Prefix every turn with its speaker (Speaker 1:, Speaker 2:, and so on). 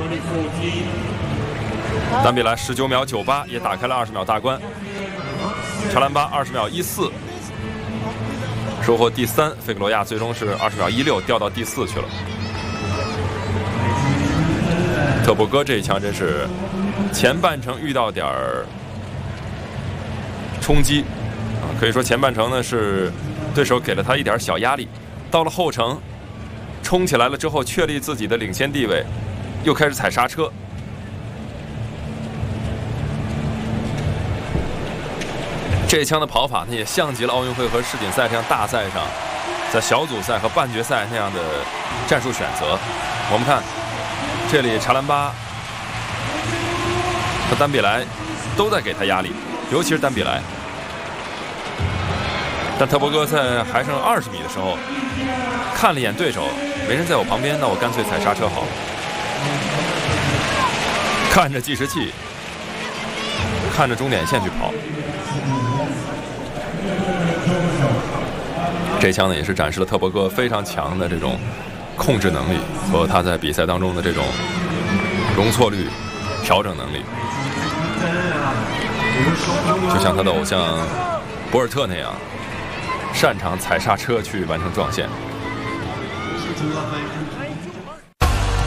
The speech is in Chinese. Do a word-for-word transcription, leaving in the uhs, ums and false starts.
Speaker 1: 丹比莱十九秒九八也打开了二十秒大关。查兰巴二十秒一四，收获第三。费格罗亚最终是二十秒一六掉到第四去了。特博戈这一枪真是前半程遇到点儿冲击啊，可以说前半程呢是对手给了他一点小压力，到了后程冲起来了之后，确立自己的领先地位，又开始踩刹车。这一枪的跑法呢，也像极了奥运会和世锦赛这样大赛上，在小组赛和半决赛那样的战术选择。我们看这里，查兰巴和丹比莱都在给他压力，尤其是丹比莱。但特博戈在还剩二十米的时候，看了一眼对手，没人在我旁边，那我干脆踩刹车好了。看着计时器，看着终点线去跑。这一枪呢，也是展示了特博戈非常强的这种控制能力和他在比赛当中的这种容错率、调整能力，就像他的偶像博尔特那样，擅长踩刹车去完成撞线。